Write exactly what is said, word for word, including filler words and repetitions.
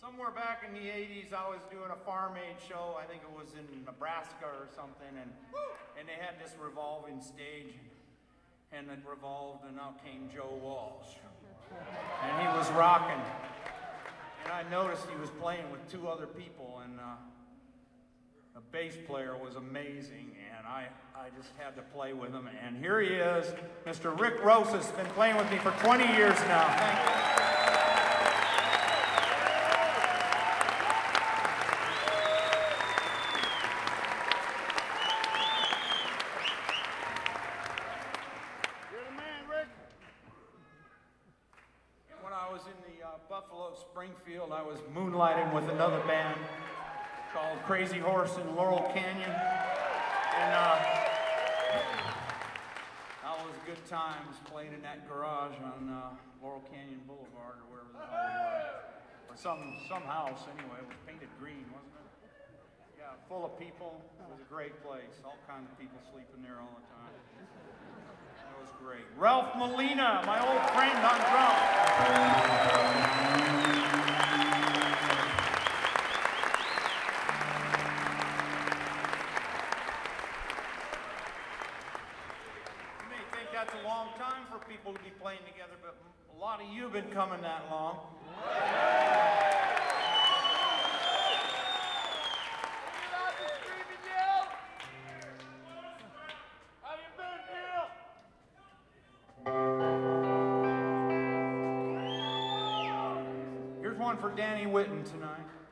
Somewhere back in the eighties, I was doing a Farm Aid show. I think it was in Nebraska or something, and and they had this revolving stage, and it revolved, and out came Joe Walsh, and he was rocking. And I noticed he was playing with two other people, and uh, the bass player was amazing, and I I just had to play with him. And here he is, Mister Rick Rosas, been playing with me for twenty years now. Thank you. Buffalo, Springfield, I was moonlighting with another band called Crazy Horse in Laurel Canyon, and uh, that was good times playing in that garage on uh, Laurel Canyon Boulevard or wherever the hell we were, or some some house anyway. It was painted green, wasn't it? Yeah, full of people. It was a great place. All kinds of people sleeping there all the time. That was great. Ralph Molina, my old friend on drums. That's a long time for people to be playing together, but a lot of you have been coming that long. Here's one for Danny Whitten tonight.